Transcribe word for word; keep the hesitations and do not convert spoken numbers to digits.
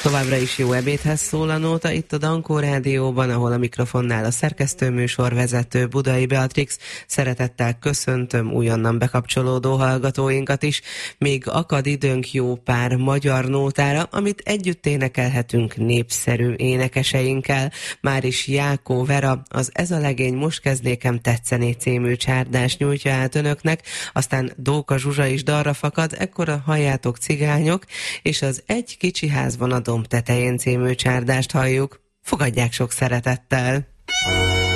Továbbra is jó ebédhez szól a nóta itt a Dankó Rádióban, ahol a mikrofonnál a szerkesztőműsorvezető Budai Beatrix. Szeretettel köszöntöm újonnan bekapcsolódó hallgatóinkat is. Még akad időnk jó pár magyar nótára, amit együtt énekelhetünk népszerű énekeseinkkel. Már is Jákó Vera az Ez a legény most kezdnékem tetszeni című csárdást nyújtja át önöknek, aztán Dóka Zsuzsa is dalra fakad, ekkora halljátok cigányok, és az Egy kicsi ház van a domb tetején című csárdást halljuk. Fogadják sok szeretettel!